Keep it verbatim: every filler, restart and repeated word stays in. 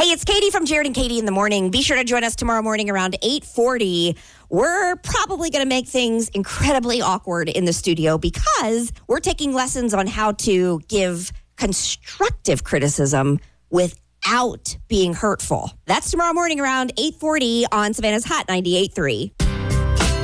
Hey, it's Katie from Jared and Katie in the Morning. Be sure to join us tomorrow morning around eight forty. We're probably going to make things incredibly awkward in the studio because we're taking lessons on how to give constructive criticism without being hurtful. That's tomorrow morning around eight forty on Savannah's Hot ninety-eight point three.